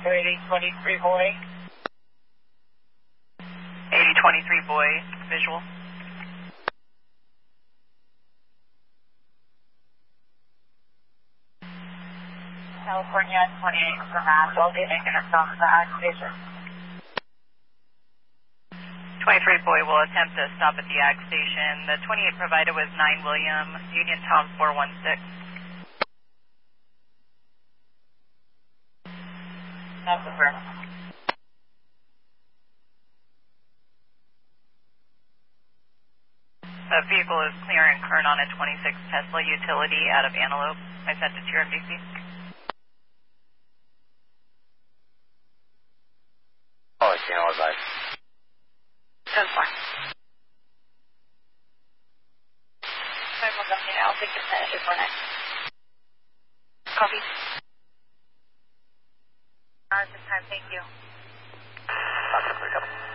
8023 boy. 8023 boy, visual. California 28 for Mass, I'll be making a stop at the Ag Station. 23 boy will attempt to stop at the Ag Station. The 28 provided was 9 William, Union Town 416. That's the first. The vehicle is clearing current on a 26 Tesla utility out of Antelope. I sent it to your MDC. Oh, it's Antelope, bye. That's fine. I'll take your message for next. Copy. This time, thank you. Copy,